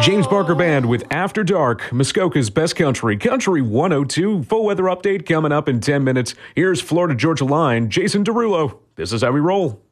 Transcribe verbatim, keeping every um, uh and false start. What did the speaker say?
James Barker Band with After Dark, Muskoka's Best Country, Country one oh two. Full weather update coming up in ten minutes. Here's Florida Georgia Line, Jason Derulo. This is how we roll.